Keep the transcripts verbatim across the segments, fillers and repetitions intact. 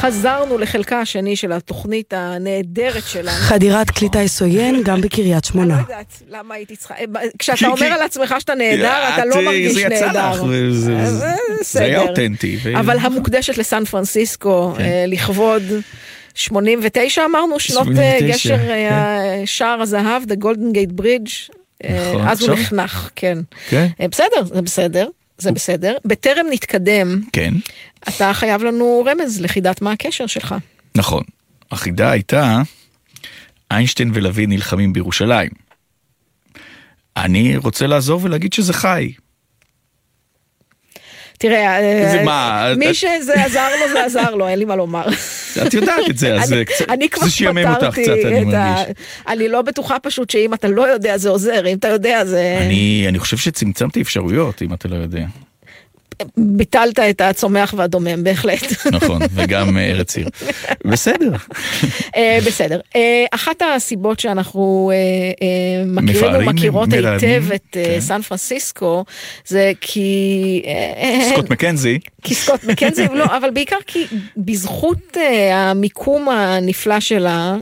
חזרנו לחלקה השני של התוכנית הנהדרת שלנו. חדירת קליטה יסויין גם בקריית שמונה. אני לא יודעת למה הייתי צריכה, כשאתה אומר על עצמך שאתה נהדר, אתה לא מרגיש נהדר. זה היה אותנטי. אבל המוקדשת לסן פרנסיסקו, לכבוד שמונים ותשע אמרנו, שנות גשר שער הזהב, The Golden Gate Bridge, אז הוא נחנך, כן. בסדר, זה בסדר. זה בסדר. בטרם נתקדם, כן. אתה חייב לנו רמז לחידת מה הקשר שלך. נכון. החידה הייתה, איינשטיין ולוי נלחמים בירושלים. אני רוצה לעזור ולהגיד שזה חי. תראה, מה, מי את... שזה עזר לו, זה עזר לו, אין לי מה לומר. את יודעת את זה, אז אני, קצת, אני כבר זה שיאמם אותך קצת, אני מרגיש. ה... אני לא בטוחה פשוט שאם אתה לא יודע זה עוזר, אם אתה יודע זה... אני, אני חושב שצמצמתי אפשרויות, אם אתה לא יודע. ביטלת את הצומח והדומם, בהחלט. נכון, וגם ארץ עיר. בסדר. בסדר. אחת הסיבות שאנחנו מכירים ומכירות היטב את סן פרנסיסקו, זה כי... סקוט מקנזי. כי סקוט מקנזי, לא, אבל בעיקר כי בזכות המיקום הנפלא שלה,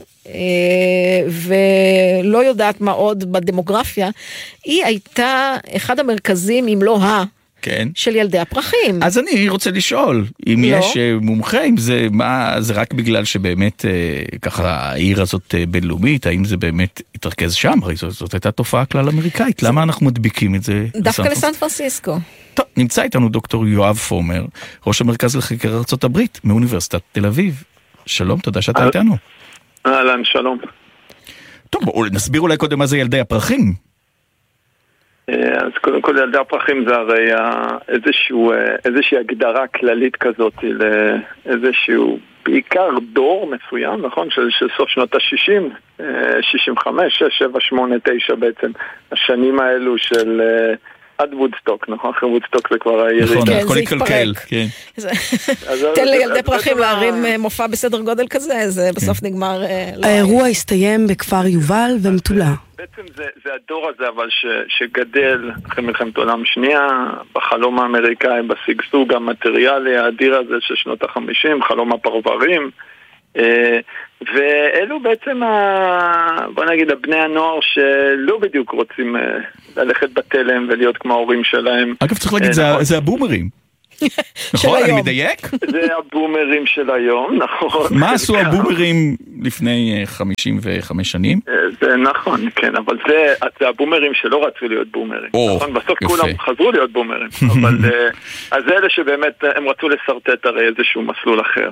ולא יודעת מה עוד בדמוגרפיה, היא הייתה אחד המרכזים, אם לא ה... כן. של ילדי הפרחים. אז אני רוצה לשאול, אם לא. יש מומחה, אם זה, מה, זה רק בגלל שבאמת ככה העיר הזאת בינלאומית, האם זה באמת התרכז שם? הרי זאת, זאת הייתה תופעה כלל אמריקאית, למה אנחנו מדביקים את זה? דווקא לסן פרנסיסקו. טוב, נמצא איתנו דוקטור יואב פומר, ראש המרכז לחקר ארצות הברית, מאוניברסיטת תל אביב. שלום, תודה שאתה איתנו. אהלן, שלום. טוב, בואו נסביר אולי קודם מה זה ילדי הפרחים. אז קודם כל ילדי הפרחים זה הרי איזשהו, איזושהי הגדרה כללית כזאת לאיזשהו בעיקר דור מסוים, נכון? של, של סוף שנות ה-שישים, שישים וחמש, שש, שבע, שמונה, תשע בעצם, השנים האלו של עד וודסטוק, נכון? אחרי וודסטוק זה כבר הירידה. נכון, הכל יקלקל, כן. תן לילדי פרחים להרים מופע בסדר גודל כזה, זה בסוף נגמר... האירוע הסתיים בכפר יובל ומטולה. בעצם זה, זה הדור הזה, אבל ש, שגדל אחרי מלחמת עולם שנייה, בחלום האמריקאי, בסגסוג המטריאלי, האדיר הזה של שנות החמישים, חלום הפרברים, ואלו בעצם, ה, בוא נגיד, הבני הנוער שלא בדיוק רוצים ללכת בתלם ולהיות כמו ההורים שלהם. אגב, צריך להגיד, זה, זה הבומרים. נכון, אני מדייק? זה הבומרים של היום, נכון. מה עשו הבומרים לפני חמישים וחמש שנים? זה נכון, כן, אבל זה, זה הבומרים שלא רצו להיות בומרים. נכון, בסוף כולם חזרו להיות בומרים. אבל אז אלה שבאמת הם רצו לסרטט הרי איזשהו מסלול אחר.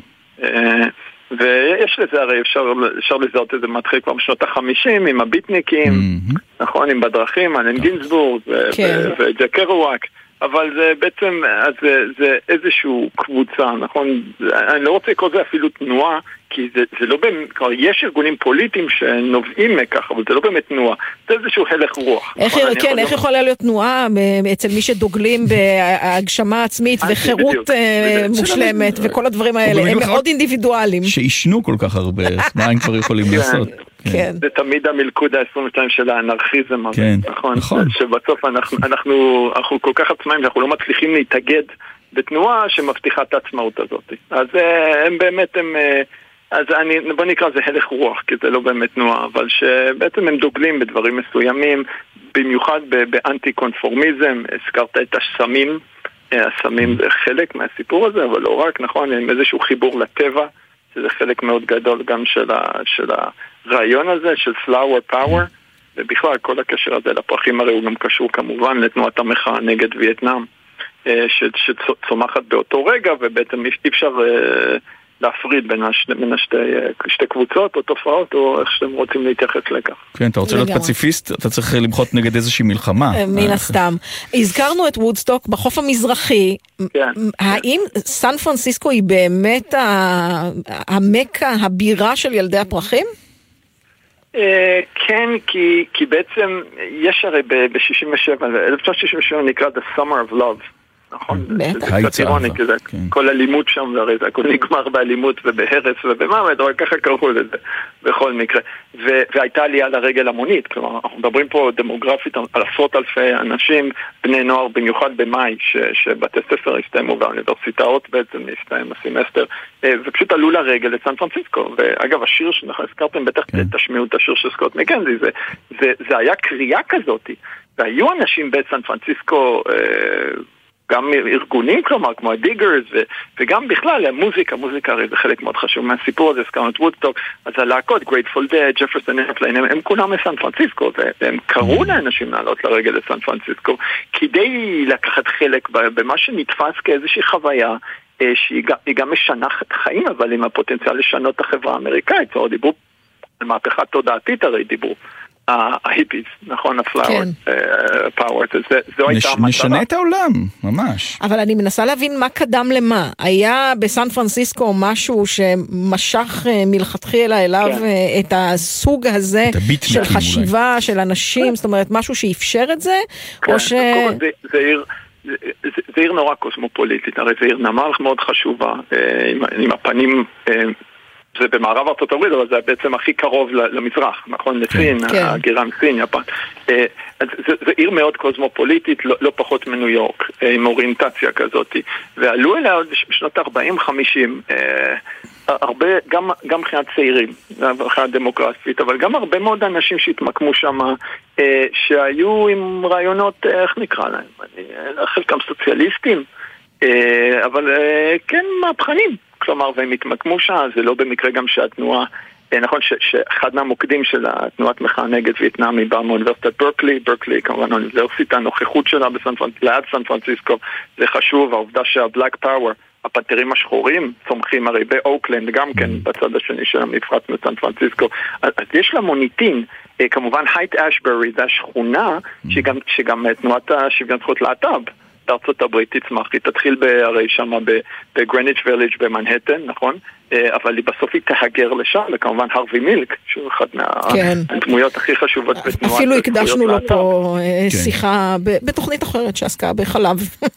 ויש לזה הרי אפשר, אפשר לזהות את זה מתחיל כבר בשנות החמישים עם הביטניקים, נכון, עם בדרכים, אלן גינסבורג וג'ק קרואק. אבל זה בעצם, זה, זה איזשהו קבוצה, נכון? אני לא רוצה לקרוא זה אפילו תנועה, כי זה, זה לא באמת, כבר יש ארגונים פוליטיים שנובעים מכך, אבל זה לא באמת תנועה, זה איזשהו הלך רוח. איך, נכון, כן, איך יכולה להיות תנועה אצל מי שדוגלים בהגשמה עצמית וחירות מושלמת וכל הדברים האלה, הם מאוד אינדיבידואליים. שישנו כל כך הרבה, מה הם כבר יכולים לעשות? כן. זה תמיד המלכוד ה-עשרים ושתיים של האנרכיזם, כן, נכון? נכון. שבסוף אנחנו, אנחנו, אנחנו כל כך עצמאים שאנחנו לא מצליחים להתאגד בתנועה שמבטיחה את העצמאות הזאת. אז הם באמת, הם, אז אני, בוא נקרא זה הלך רוח, כי זה לא באמת תנועה, אבל שבעצם הם דוגלים בדברים מסוימים, במיוחד באנטי קונפורמיזם, הזכרת את הסמים, הסמים זה חלק מהסיפור הזה, אבל לא רק, נכון, עם איזשהו חיבור לטבע, שזה חלק מאוד גדול גם של, ה, של הרעיון הזה, של flower power, ובכלל כל הקשר הזה לפרחים הרי הוא גם קשור כמובן לתנועת המחאה נגד וייטנאם, שצומחת באותו רגע, ובעצם אי אפשר להפריד בין, השני, בין השתי, שתי קבוצות או תופעות, או איך שאתם רוצים להתייחס לכך. כן, אתה רוצה להיות פציפיסט, אתה צריך למחות נגד איזושהי מלחמה. מן הסתם. הזכרנו את וודסטוק בחוף המזרחי. האם סן פרנסיסקו היא באמת המקה, הבירה של ילדי הפרחים? כן, כי, כי בעצם יש הרי ב-שישים ושבע, אלף תשע מאות שישים ושבע נקרא The Summer of Love, נכון? בטח. זה קצת אירוני, כי זה כל אלימות שם, והרי זה הכל נגמר באלימות ובהרס ובמוות, אבל ככה קראו לזה בכל מקרה. והייתה עלייה לרגל המונית, כלומר, אנחנו מדברים פה דמוגרפית על עשרות אלפי אנשים, בני נוער, במיוחד במאי, שבתי ספר הסתיימו והאוניברסיטאות בעצם הסתיים הסמסטר, ופשוט עלו לרגל לסן פרנסיסקו. ואגב, השיר שאנחנו הזכרתם, בטח תשמיעו את השיר של סקוט מקנזי, זה היה קריאה כזאת, והיו אנשים בסן פרנסיסקו, גם ארגונים, כלומר, כמו הדיגרס, וגם בכלל, המוזיקה, המוזיקה הרי זה חלק מאוד חשוב מהסיפור הזה, הזכרנו וודסטוק, אז הלהקות, גרייטפול דד, ג'פרסון איירפליין, הם כולם מסן פרנסיסקו, והם קראו לאנשים לעלות לרגל לסן פרנסיסקו, כדי לקחת חלק במה שנתפס כאיזושהי חוויה, שהיא גם משנחת חיים, אבל עם הפוטנציאל לשנות את החברה האמריקאית, זו דיברו על מהפכה תודעתית, הרי דיברו. ההיפיס, נכון, הפלאוור, פאוור, זו הייתה המטרה. נשנה את העולם, ממש. אבל אני מנסה להבין מה קדם למה. היה בסן פרנסיסקו משהו שמשך מלכתחילה אליו את הסוג הזה של חשיבה של אנשים, זאת אומרת, משהו שאפשר את זה? זה עיר נורא קוסמופוליטית, הרי זה עיר נמל מאוד חשובה, עם הפנים... זה במערב ארצות הברית, אבל זה בעצם הכי קרוב למזרח, נכון? לסין, הגירה מסין, יפן. זה עיר מאוד קוסמופוליטית, לא פחות מניו יורק, עם אוריינטציה כזאת. ועלו אליה עוד בשנות ארבעים חמישים, הרבה, גם מבחינת צעירים, מבחינת דמוגרפית, אבל גם הרבה מאוד אנשים שהתמקמו שם, שהיו עם רעיונות, איך נקרא להם? חלקם סוציאליסטים, אבל כן מהפכנים. כלומר, והם התמקמו שם, זה לא במקרה גם שהתנועה, נכון שאחד מהמוקדים של התנועת מחאה נגד וייטנאם היא באה מאוניברסיטת ברקלי, ברקלי כמובן האוניברסיטה, הנוכחות שלה ליד סן פרנסיסקו, זה חשוב, העובדה שהבלק פאוור, הפנתרים השחורים, צומחים הרי באוקלנד, גם כן בצד השני של המפרץ מסן פרנסיסקו, אז יש לה מוניטין, כמובן הייט אשברי, זה השכונה שגם, שגם תנועת השוויון זכויות להט"ב, ארצות הברית תצמח, היא תתחיל הרי שם בגרניץ' ויליג' במנהטן, נכון? אבל היא בסוף היא תהגר לשם, וכמובן הרווי מילק, שהוא אחד מהדמויות הכי חשובות בתנועת. אפילו הקדשנו לו פה שיחה בתוכנית אחרת שעסקה בחלב.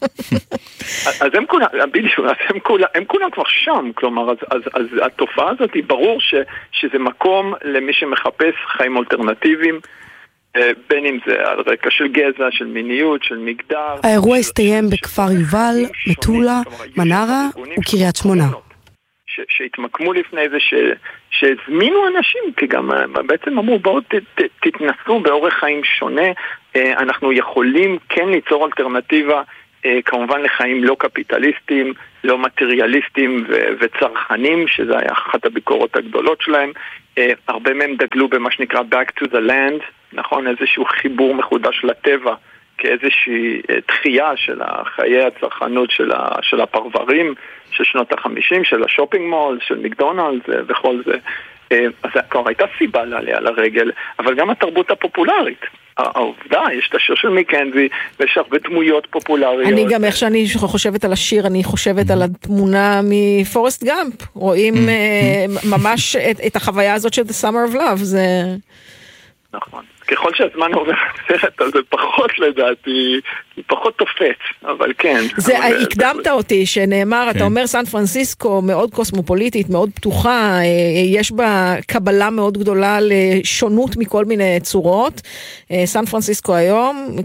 אז הם כולם, בדיוק, הם כולם כבר שם, כלומר, אז התופעה הזאת היא ברור שזה מקום למי שמחפש חיים אלטרנטיביים, בין אם זה על רקע של גזע, של מיניות, של מגדר. האירוע הסתיים בכפר יובל, מטולה, מנרה וקריית שמונה. שהתמקמו לפני זה, שהזמינו אנשים, כי גם בעצם אמרו, בואו תתנסו באורח חיים שונה, אנחנו יכולים כן ליצור אלטרנטיבה, כמובן לחיים לא קפיטליסטיים, לא מטריאליסטיים וצרכנים, שזה היה אחת הביקורות הגדולות שלהם. הרבה מהם דגלו במה שנקרא back to the land, נכון, איזשהו חיבור מחודש לטבע, כאיזושהי תחייה של חיי הצרכנות של, ה, של הפרברים, של שנות החמישים, של השופינג מול, של מקדונלדס וכל זה. אז כבר הייתה סיבה לעלייה לרגל, אבל גם התרבות הפופולרית. העובדה, יש את השיר של מקנזי, ויש הרבה דמויות פופולריות. אני גם, איך שאני חושבת על השיר, אני חושבת על התמונה מפורסט גאמפ. רואים ממש את החוויה הזאת של The Summer of Love. זה... נכון. ככל שהזמן עובר סרט, אז זה פחות לדעתי, פחות תופץ, אבל כן. זה, הקדמת אותי, שנאמר, אתה אומר סן פרנסיסקו מאוד קוסמופוליטית, מאוד פתוחה, יש בה קבלה מאוד גדולה לשונות מכל מיני צורות. סן פרנסיסקו היום,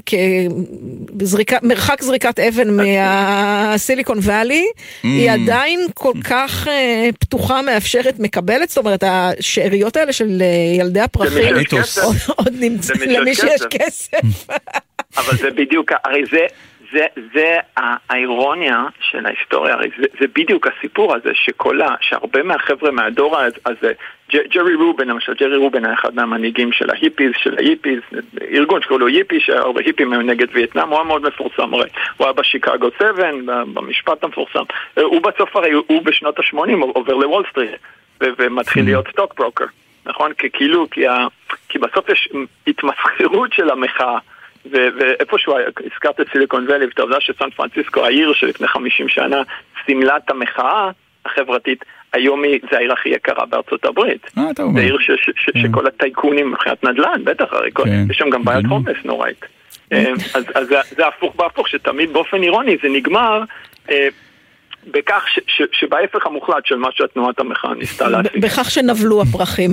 מרחק זריקת אבן מהסיליקון ואלי, היא עדיין כל כך פתוחה, מאפשרת, מקבלת, זאת אומרת, השאריות האלה של ילדי הפרחים, עוד נמצא למי שיש כסף. אבל זה בדיוק, הרי זה, זה, זה האירוניה של ההיסטוריה, הרי זה, זה בדיוק הסיפור הזה, שכל, שהרבה מהחבר'ה מהדור הזה, ג'רי רובן, למשל, ג'רי רובן היה אחד מהמנהיגים של ההיפיז, של ההיפיז, ארגון שקוראים לו היפי, שהרבה היפים היו נגד וייטנאם, הוא היה מאוד מפורסם, הרי, הוא היה בשיקגו שבע, במשפט המפורסם, הוא בסוף הרי, הוא בשנות ה-שמונים עובר לוול סטריט, ומתחיל להיות סטוק ברוקר. נכון? כאילו, כי, ה... כי בסוף יש התמסחרות של המחאה, ו... ואיפשהו הזכרת את סיליקון ואלי, ואתה יודע שסן פרנסיסקו, העיר שלפני חמישים שנה, סימלת המחאה החברתית, היום היא, זה העיר הכי יקרה בארצות הברית. זה עיר ש... ש... ש... שכל הטייקונים מבחינת נדל"ן, בטח, הרי כל... יש שם גם בעיית הומלס נוראית. אז, אז זה, זה הפוך בהפוך, שתמיד באופן אירוני זה נגמר בכך ש, ש, שבהפך המוחלט של מה שהתנועת המחאה ניסתה להשיג. בכך שנבלו הפרחים.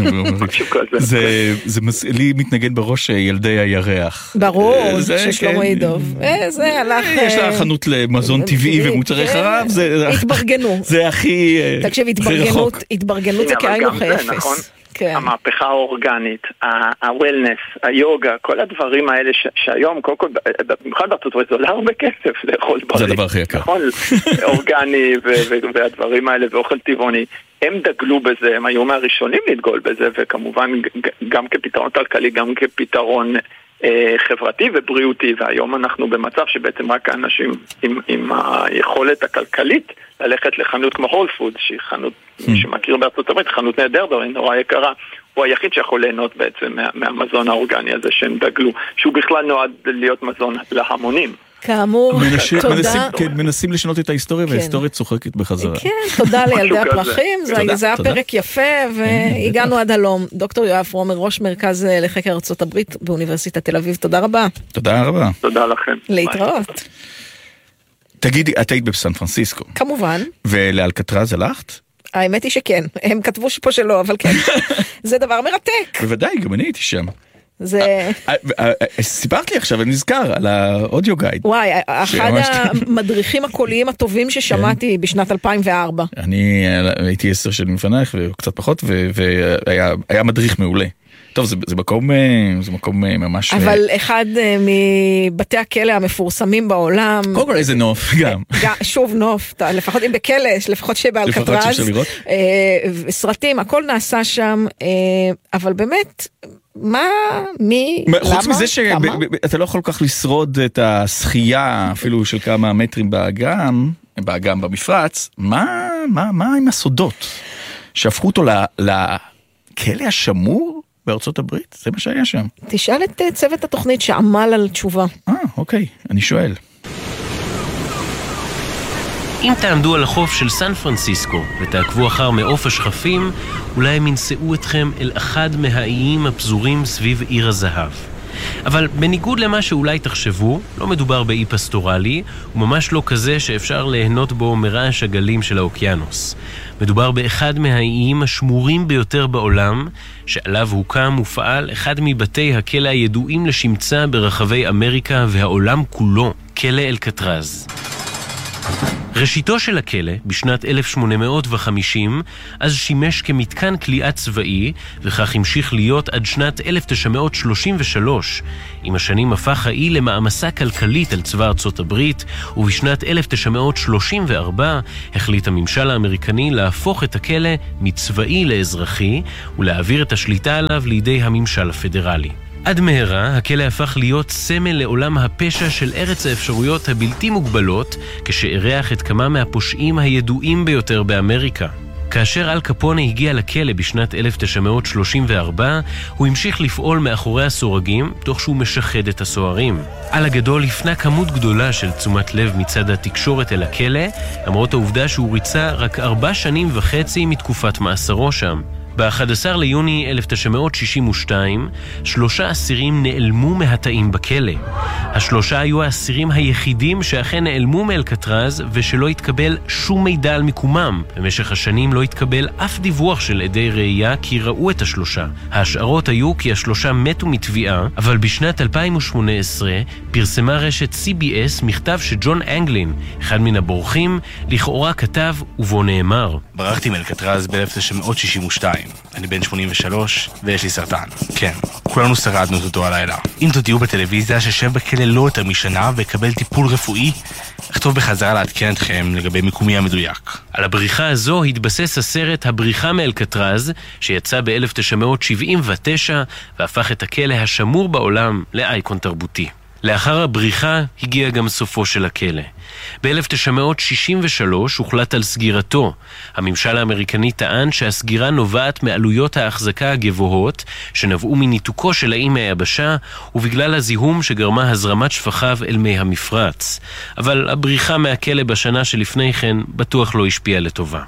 זה לי מתנגן בראש ילדי הירח. ברור, של שלמה ידוב. זה הלך... יש לה חנות למזון טבעי ומוצרי חרב. התברגנו. זה הכי תקשיב, התברגנות זה כאין אוכל אפס. המהפכה האורגנית, הוולנס, היוגה, כל הדברים האלה שהיום, קודם כל, במיוחד בארצות הברית, זה עולה הרבה כסף לאכול בריא. זה הדבר הכי יקר. אורגני והדברים האלה ואוכל טבעוני, הם דגלו בזה, הם היו מהראשונים לדגול בזה, וכמובן גם כפתרון כלכלי, גם כפתרון חברתי ובריאותי, והיום אנחנו במצב שבעצם רק האנשים עם, עם היכולת הכלכלית ללכת לחנות כמו הול פוד, שהיא חנות, מי שמכיר בארצות הברית, חנות נהדר, היא נורא יקרה, הוא היחיד שיכול ליהנות בעצם מה, מהמזון האורגני הזה שהם דגלו, שהוא בכלל נועד להיות מזון להמונים. כאמור, מנסים, תודה. מנסים, כן, מנסים לשנות את ההיסטוריה, כן. וההיסטוריה צוחקת בחזרה. כן, תודה לילדי הפרחים, זה, תודה, זה היה תודה. פרק יפה, והגענו עד הלום. דוקטור יואב פרומר, ראש מרכז לחקר ארצות הברית באוניברסיטת תל אביב, תודה רבה. תודה רבה. תודה לכם. להתראות. תגידי, את היית בסן פרנסיסקו. כמובן. ולאלקטרז הלכת? האמת היא שכן, הם כתבו פה שלא, אבל כן. זה דבר מרתק. בוודאי, גם אני הייתי שם. זה... סיפרת לי עכשיו, אני נזכר על האודיו גייד. וואי, אחד המדריכים הקוליים הטובים ששמעתי בשנת אלפיים וארבע. אני הייתי עשר שנים לפנייך, וקצת פחות, והיה מדריך מעולה. טוב, זה, זה מקום, זה מקום ממש... אבל אחד מבתי הכלא המפורסמים בעולם... קודם כל איזה נוף, גם. שוב נוף, לפחות אם בכלא, לפחות שבאלקטרז. סרטים, הכל נעשה שם, אבל באמת... מה, מי, למה, חוץ מזה שאתה לא יכול כל כך לשרוד את השחייה אפילו של כמה מטרים באגם, באגם במפרץ, מה, מה, מה עם הסודות שהפכו אותו לכלא השמור בארצות הברית? זה מה שהיה שם. תשאל את צוות התוכנית שעמל על תשובה. אה, אוקיי, אני שואל. אם תעמדו על החוף של סן פרנסיסקו ותעקבו אחר מעוף השכפים, אולי הם ינסעו אתכם אל אחד מהאיים הפזורים סביב עיר הזהב. אבל בניגוד למה שאולי תחשבו, לא מדובר באי פסטורלי, וממש לא כזה שאפשר ליהנות בו מרעש הגלים של האוקיינוס. מדובר באחד מהאיים השמורים ביותר בעולם, שעליו הוקם ופעל אחד מבתי הכלא הידועים לשמצה ברחבי אמריקה והעולם כולו, כלא אלקטרז. ראשיתו של הכלא, בשנת אלף שמונה מאות וחמישים, אז שימש כמתקן כליאה צבאי, וכך המשיך להיות עד שנת אלף תשע מאות שלושים ושלוש. עם השנים הפך האי למעמסה כלכלית על צבא ארצות הברית, ובשנת אלף תשע מאות שלושים וארבע החליט הממשל האמריקני להפוך את הכלא מצבאי לאזרחי, ולהעביר את השליטה עליו לידי הממשל הפדרלי. עד מהרה, הכלא הפך להיות סמל לעולם הפשע של ארץ האפשרויות הבלתי מוגבלות, כשאירח את כמה מהפושעים הידועים ביותר באמריקה. כאשר אל קפונה הגיע לכלא בשנת אלף תשע מאות שלושים וארבע, הוא המשיך לפעול מאחורי הסורגים, תוך שהוא משחד את הסוהרים. על הגדול הפנה כמות גדולה של תשומת לב מצד התקשורת אל הכלא, למרות העובדה שהוא ריצה רק ארבע שנים וחצי מתקופת מאסרו שם. ב-אחד עשר ליוני אלף תשע מאות שישים ושתיים, שלושה אסירים נעלמו מהתאים בכלא. השלושה היו האסירים היחידים שאכן נעלמו מאלקטרז ושלא התקבל שום מידע על מיקומם. במשך השנים לא התקבל אף דיווח של עדי ראייה כי ראו את השלושה. ההשערות היו כי השלושה מתו מתביעה, אבל בשנת אלפיים ושמונה עשרה פרסמה רשת סי בי אס מכתב שג'ון אנגלין, אחד מן הבורחים, לכאורה כתב ובו נאמר: ברחתי מאלקטרז ב-אלף תשע מאות שישים ושתיים. אני בן שמונים ושלוש ויש לי סרטן. כן, כולנו שרדנו אותו הלילה. אם תודיעו בטלוויזיה ששב בכלא לא יותר משנה ויקבל טיפול רפואי, אכתוב בחזרה לעדכן אתכם לגבי מיקומי המדויק. על הבריחה הזו התבסס הסרט הבריחה מאלקטרז, שיצא ב-אלף תשע מאות שבעים ותשע והפך את הכלא השמור בעולם לאייקון תרבותי. לאחר הבריחה הגיע גם סופו של הכלא. ב-אלף תשע מאות שישים ושלוש הוחלט על סגירתו. הממשל האמריקני טען שהסגירה נובעת מעלויות ההחזקה הגבוהות שנבעו מניתוקו של האי מהיבשה ובגלל הזיהום שגרמה הזרמת שפחיו אל מי המפרץ. אבל הבריחה מהכלא בשנה שלפני כן בטוח לא השפיעה לטובה.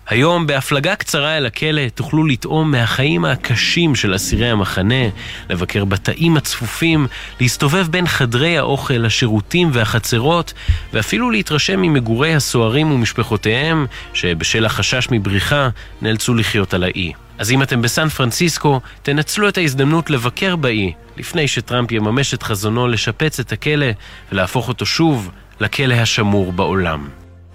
היום בהפלגה קצרה אל הכלא תוכלו לטעום מהחיים הקשים של אסירי המחנה, לבקר בתאים הצפופים, להסתובב בין חדרי האוכל, השירותים והחצרות, ואפילו להתרשם ממגורי הסוהרים ומשפחותיהם, שבשל החשש מבריחה נאלצו לחיות על האי. אז אם אתם בסן פרנסיסקו, תנצלו את ההזדמנות לבקר באי, לפני שטראמפ יממש את חזונו לשפץ את הכלא ולהפוך אותו שוב לכלא השמור בעולם.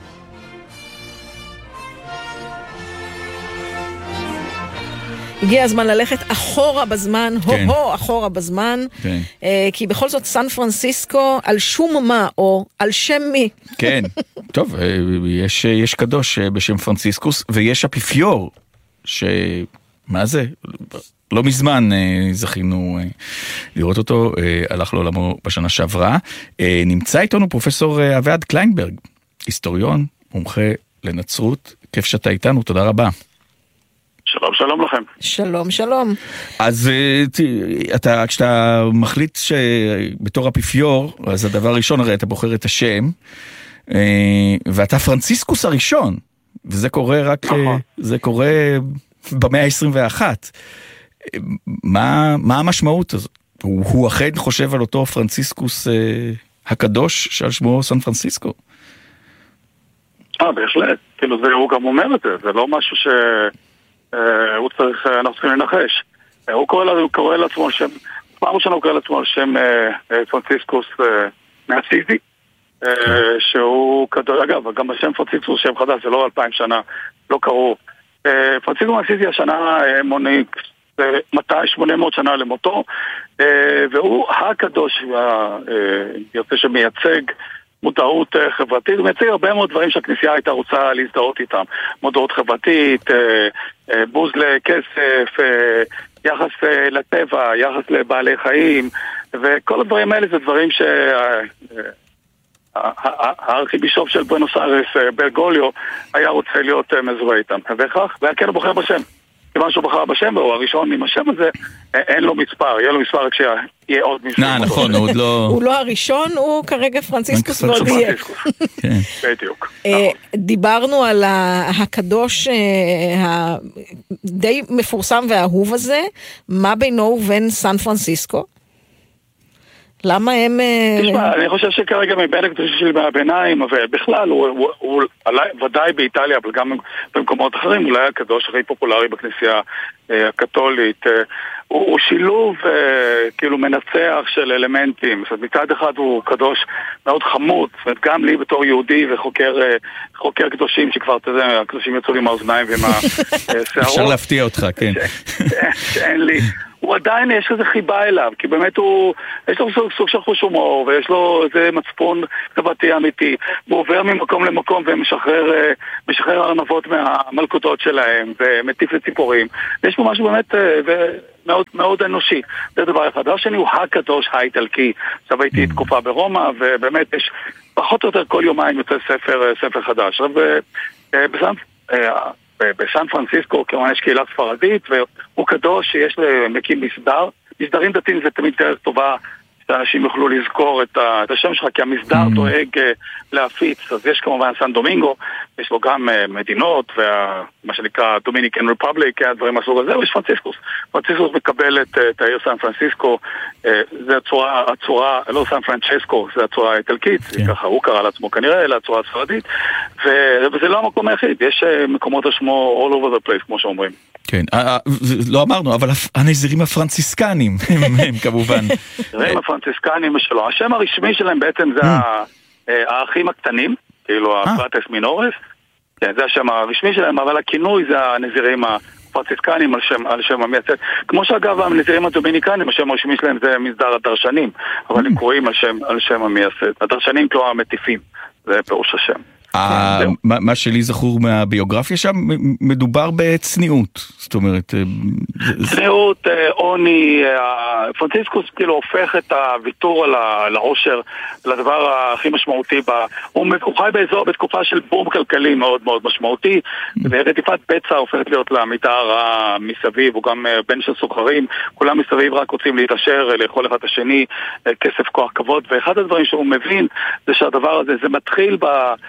הגיע הזמן ללכת אחורה בזמן, כן. הו-הו, אחורה בזמן, כן. אה, כי בכל זאת סן פרנסיסקו על שום מה, או על שם מי. כן, טוב, יש, יש קדוש בשם פרנסיסקוס, ויש אפיפיור, שמה זה? לא מזמן זכינו לראות אותו, הלך לעולמו בשנה שעברה. נמצא איתנו פרופסור אביעד קליינברג, היסטוריון, מומחה לנצרות, כיף שאתה איתנו, תודה רבה. שלום, שלום לכם. שלום, שלום. אז אתה, כשאתה מחליט שבתור אפיפיור, אז הדבר הראשון, הרי אתה בוחר את השם, ואתה פרנסיסקוס הראשון, וזה קורה רק, זה קורה במאה ה-עשרים ואחת. מה, מה המשמעות הזאת? הוא, הוא אכן חושב על אותו פרנסיסקוס הקדוש שעל שמו סן פרנסיסקו? אה, בהחלט. כאילו, זה, הוא גם אומר את זה, זה לא משהו ש... הוא צריך, אנחנו צריכים לנחש. הוא קורא, הוא קורא לעצמו על שם, פעם ראשונה הוא קורא לעצמו על שם פרנסיסקוס מאסיזי, שהוא קדוש, אגב, גם בשם פרנסיסקוס שם חדש, זה לא אלפיים שנה, לא קראו. פרנסיסקוס מאסיזי השנה מונה מאתיים שמונה מאות שנה למותו, והוא הקדוש, יוצא שמייצג מודעות חברתית, הוא מייצג הרבה מאוד דברים שהכנסייה הייתה רוצה להזדהות איתם. מודעות חברתית, בוז לכסף, יחס לטבע, יחס לבעלי חיים, וכל הדברים האלה זה דברים שהארכיבישוף של בואנוס איירס, ברגוליו, היה רוצה להיות מזוהה איתם. וכך, והכן הוא בוחר בשם. כיוון שהוא בחר בשם, והוא הראשון עם השם הזה, אין לו מספר, יהיה לו מספר רק שיהיה עוד מספר. נא, נכון, הוא עוד לא... הוא לא הראשון, הוא כרגע פרנסיסקוס ועוד יהיה. בדיוק. דיברנו על הקדוש הדי מפורסם והאהוב הזה, מה בינו ובין סן פרנסיסקו? למה הם... תשמע, אני חושב שכרגע מבין הקדושים שלי מהביניים, אבל בכלל, הוא ודאי באיטליה, אבל גם במקומות אחרים, אולי הקדוש הכי פופולרי בכנסייה הקתולית. הוא שילוב כאילו מנצח של אלמנטים. מצד אחד הוא קדוש מאוד חמוד, גם לי בתור יהודי וחוקר קדושים, שכבר, אתה יודע, הקדושים יצאו לי מהאוזניים ועם השערות. אפשר להפתיע אותך, כן. שאין לי... הוא עדיין יש איזה חיבה אליו, כי באמת הוא, יש לו סוג, סוג של חוש הומור, ויש לו איזה מצפון חברתי אמיתי, הוא עובר ממקום למקום ומשחרר משחרר ארנבות מהמלכודות שלהם, ומטיף לציפורים. יש פה משהו באמת מאוד, מאוד אנושי. זה דבר אחד. דבר שני הוא הקדוש האיטלקי. עכשיו הייתי תקופה ברומא, ובאמת יש פחות או יותר כל יומיים יוצא ספר, ספר חדש. עכשיו, בסן... בסן פרנסיסקו, כמובן יש קהילה ספרדית, והוא קדוש שיש מקים מסדר. מסדרים דתיים זה תמיד דרך טובה, שאנשים יוכלו לזכור את השם שלך, כי המסדר דואג להפיץ. אז יש כמובן סן דומינגו, יש לו גם מדינות, ומה שנקרא דומיניקן רפובליק, הדברים מהסוג הזה, ויש פרנסיסקוס. פרנסיסקוס מקבל את, את העיר סן פרנסיסקו, זה הצורה, הצורה, לא סן פרנצ'סקו, זה הצורה האיטלקית, yeah. ככה הוא קרא לעצמו כנראה, אלא הצורה הספרדית, וזה לא המקום היחיד, יש מקומות השמו all over the place, כמו שאומרים. כן, לא אמרנו, אבל הנזירים הפרנסיסקנים הם כמובן. הנזירים הפרנסיסקנים שלו, השם הרשמי שלהם בעצם זה האחים הקטנים, כאילו הפרטס מינורס, זה השם הרשמי שלהם, אבל הכינוי זה הנזירים הפרנסיסקנים על שם, על שם המייסד. כמו שאגב, הנזירים הדומיניקנים, השם הרשמי שלהם זה מסדר הדרשנים, אבל הם קוראים על שם, על שם המייסד. הדרשנים כלומר המטיפים, זה פירוש השם. מה שלי זכור מהביוגרפיה שם, מדובר בצניעות, זאת אומרת... צניעות, עוני, פרנסיסקוס כאילו הופך את הוויתור על העושר לדבר הכי משמעותי, הוא חי באזור בתקופה של בום כלכלי מאוד מאוד משמעותי, ורדיפת בצע הופכת להיות למיטה הרעה מסביב, הוא גם בן של סוחרים, כולם מסביב רק רוצים להתעשר, לאכול אחד השני, כסף, כוח, כבוד, ואחד הדברים שהוא מבין זה שהדבר הזה, זה מתחיל ב...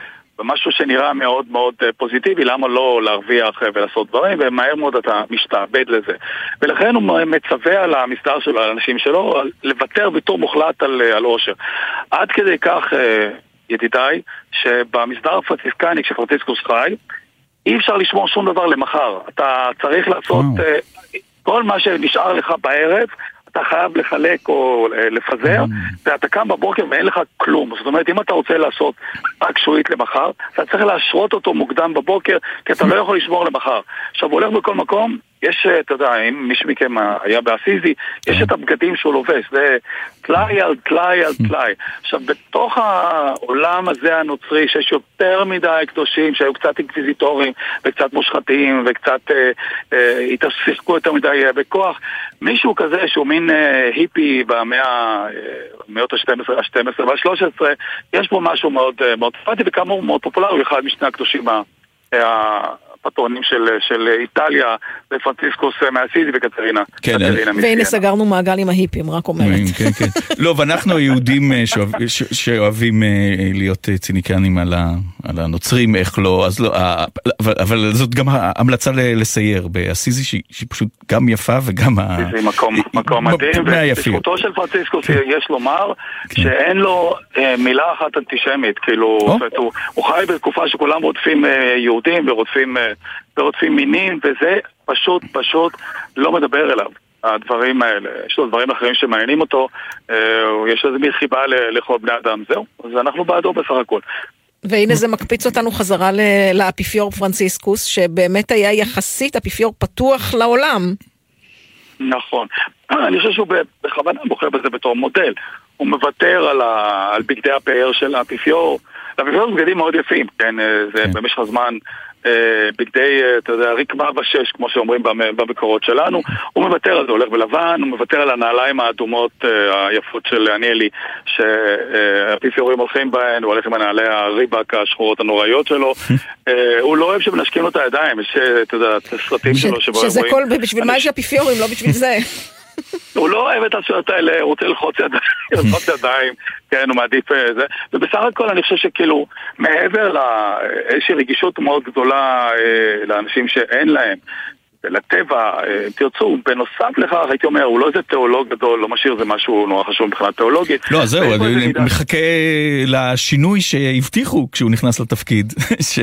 משהו שנראה מאוד מאוד פוזיטיבי, למה לא להרוויח ולעשות דברים, ומהר מאוד אתה משתעבד לזה. ולכן הוא מצווה על המסדר שלו, על האנשים שלו, לוותר ויתור מוחלט על, על עושר. עד כדי כך, ידידיי, שבמסדר הפרנציסקני, כשפרנציסקוס חי, אי אפשר לשמור שום דבר למחר. אתה צריך לעשות uh, כל מה שנשאר לך בערב, אתה חייב לחלק או לפזר, ואתה קם בבוקר ואין לך כלום. זאת אומרת, אם אתה רוצה לעשות רק שועית למחר, אתה צריך להשרות אותו מוקדם בבוקר, כי אתה לא יכול לשמור למחר. עכשיו, הוא הולך בכל מקום, יש, אתה יודע, אם מישהו מכם היה באסיזי, יש את הבגדים שהוא לובש, זה טלאי על טלאי על טלאי. עכשיו, בתוך העולם הזה הנוצרי, שיש יותר מדי קדושים, שהיו קצת אינקוויזיטורים, וקצת מושחתים, וקצת אה, אה, התעסקו יותר מדי אה, בכוח, מישהו כזה שהוא מין אה, היפי במאה, אה, מאות ה-שתים עשרה, ה-שתים עשרה וה-שלוש עשרה, יש פה משהו מאוד, אה, מאוד פאטי, וכאמור מאוד פופולרי, אחד משני הקדושים ה... אה, פטרונים של, של איטליה, ופרנציסקוס מאסיזי וקטרינה. כן, והנה סגרנו מעגל עם ההיפים, רק אומרת. כן, כן. לא, ואנחנו היהודים שאוהבים להיות ציניקנים על הנוצרים, איך לא, אז לא, אבל זאת גם המלצה לסייר באסיזי, שהיא פשוט גם יפה וגם... זה מקום מדהים, ובזכותו של פרנציסקוס יש לומר שאין לו מילה אחת אנטישמית, כאילו, הוא חי בתקופה שכולם רודפים יהודים ורודפים ורודפים מינים, וזה פשוט פשוט לא מדבר אליו, הדברים האלה. יש לו דברים אחרים שמעניינים אותו, יש איזה מחיבה לכל בני אדם, זהו, אז אנחנו בעדו בסך הכל. והנה זה מקפיץ אותנו חזרה לאפיפיור פרנציסקוס, שבאמת היה יחסית אפיפיור פתוח לעולם. נכון, אני חושב שהוא בכוונה בוחר בזה בתור מודל. הוא מוותר על, ה... על בגדי הפאר של האפיפיור. האפיפיור זה בגדים מאוד יפים, כן, זה במשך הזמן בגדי, אתה יודע, רקמה ושש, כמו שאומרים בבקורות שלנו. הוא מוותר על זה, הולך בלבן, הוא מוותר על הנעליים האדומות היפות של עניאלי, שהאפיפיורים הולכים בהן, הוא הולך עם הנעלי הריבק השחורות הנוראיות שלו. הוא לא אוהב שמנשקים לו את הידיים, יש, אתה יודע, את הסרטים שלו שבו שזה כל, בשביל מה יש אפיפיורים, לא בשביל זה. הוא לא אוהב את השעות האלה, הוא רוצה ללחוץ ידיים, כן, הוא מעדיף זה, ובסך הכל אני חושב שכאילו, מעבר לאיזושהי רגישות מאוד גדולה לאנשים שאין להם, לטבע, תרצו, בנוסף לכך, הייתי אומר, הוא לא איזה תיאולוג גדול, לא משאיר זה משהו נורא חשוב מבחינת תיאולוגית. לא, זהו, אני מחכה לשינוי שהבטיחו כשהוא נכנס לתפקיד,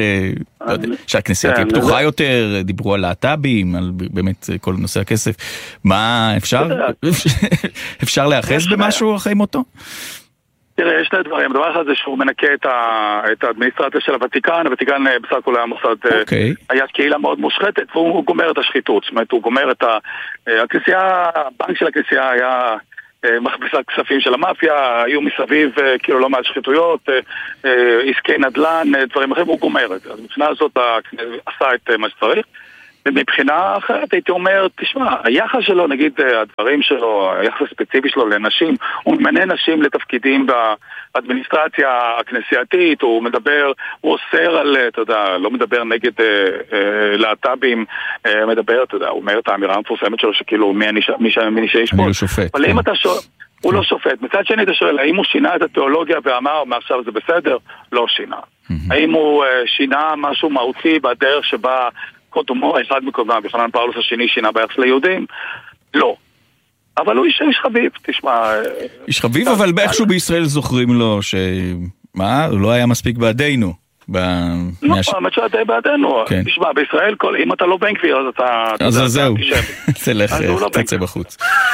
שהכנסייה תהיה פתוחה יותר, דיברו על להט"בים, על באמת כל נושא הכסף. מה, אפשר? אפשר להיאחז במשהו אחרי מותו? תראה, יש שני דברים. הדבר אחד זה שהוא מנקה את, ה... את האדמיניסטרציה של הוותיקן. הוותיקן בסך הכל היה מוסד, okay. היה קהילה מאוד מושחתת, והוא גומר את השחיתות. זאת אומרת, הוא גומר את ה... הכנסייה, הבנק של הכנסייה היה מכבסת כספים של המאפיה, היו מסביב כאילו לא מעט שחיתויות, עסקי נדל"ן, דברים אחרים, הוא גומר את זה. אז מבחינה הזאת עשה את מה שצריך. ומבחינה אחרת הייתי אומר, תשמע, היחס שלו, נגיד הדברים שלו, היחס הספציפי שלו לנשים, הוא ממנה נשים לתפקידים באדמיניסטרציה הכנסייתית, הוא מדבר, הוא אוסר על, אתה יודע, לא מדבר נגד אה, אה, להט"בים, אה, מדבר, אתה יודע, הוא אומר את האמירה המפורסמת שלו, שכאילו מי אני שיש פה. אני לא שופט. אבל אם אתה שואל, הוא לא שופט. מצד שני אתה שואל, האם הוא שינה את התיאולוגיה ואמר, מעכשיו זה בסדר? לא שינה. האם הוא אה, שינה משהו מהותי בדרך שבה קודמו, אחד מקודמיו, יוחנן פאולוס השני שינה ביחס ליהודים? לא. אבל הוא איש, איש חביב, תשמע... איש חביב, אבל באיכשהו בישראל זוכרים לו ש... מה? הוא לא היה מספיק בעדינו. לא, האמת שאתה בעדינו. תשמע, בישראל, אם אתה לא בן גביר, אז אתה... אז זהו. תלך, תצא בחוץ.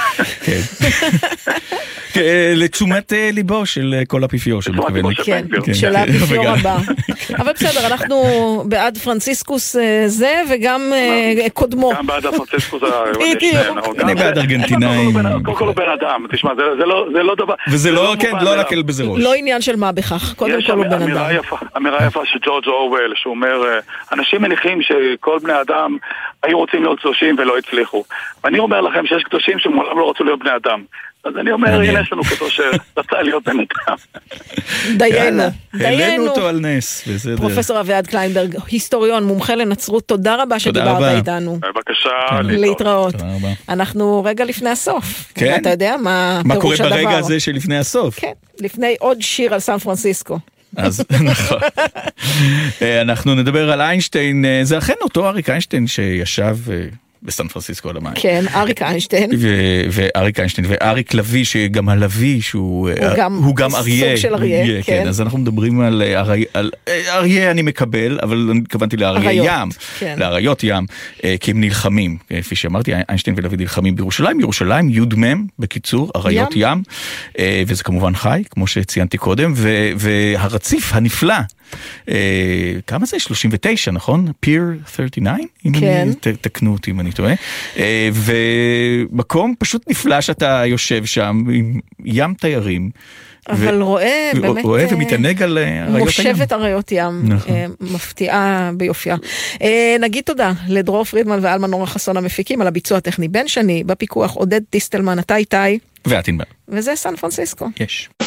לתשומת ליבו של כל האפיפיור שלו. כן, של האפיפיור הבא. אבל בסדר, אנחנו בעד פרנציסקוס זה, וגם קודמו. גם בעד הפרנציסקוס אני בעד ארגנטינאים. קודם כל הוא בן אדם, תשמע, זה לא דבר... וזה לא, כן, לא להקל בזה ראש. לא עניין של מה בכך, קודם כל הוא בן אדם. אמירה יפה של ג'ורג' אורוול, שהוא אומר, אנשים מניחים שכל בני אדם היו רוצים להיות קדושים ולא הצליחו. ואני אומר לכם שיש קדושים שמעולם לא רצו להיות בני אדם. אז אני אומר, הנה יש לנו קדוש שרצה להיות בן אדם. דיינו. העלינו אותו על נס. פרופסור אביעד קליינברג, היסטוריון, מומחה לנצרות, תודה רבה שדיברת איתנו. בבקשה. להתראות. אנחנו רגע לפני הסוף. כן? אתה יודע מה מה קורה ברגע הזה שלפני הסוף? כן, לפני עוד שיר על סן פרנסיסקו. אז נכון. אנחנו נדבר על איינשטיין, זה אכן אותו אריק איינשטיין שישב בסן פרנסיסקו על המים. כן, אריק איינשטיין. ואריק איינשטיין, ואריק לוי, שגם הלוי, שהוא גם אריה. סוג של אריה, כן. אז אנחנו מדברים על אריה אני מקבל, אבל אני התכוונתי לאריה ים, לאריות ים, כי הם נלחמים. כפי שאמרתי, איינשטיין ולוי נלחמים בירושלים, ירושלים, יוד מם, בקיצור, אריות ים, וזה כמובן חי, כמו שציינתי קודם, והרציף הנפלא, כמה זה? שלושים ותשע, נכון? פיר שלושים ותשע? כן. תקנו אותי אם אני טועה. ומקום פשוט נפלא שאתה יושב שם, עם ים תיירים. אבל רואה באמת... רואה ומתענג על אריות הים. מושבת אריות ים, מפתיעה ביופיה. נגיד תודה לדרור פרידמן ואלמן נורא חסון המפיקים, על הביצוע הטכני בן שני, בפיקוח עודד טיסטלמן, אתה איתי. ואת ענבל. וזה סן פרנסיסקו. יש.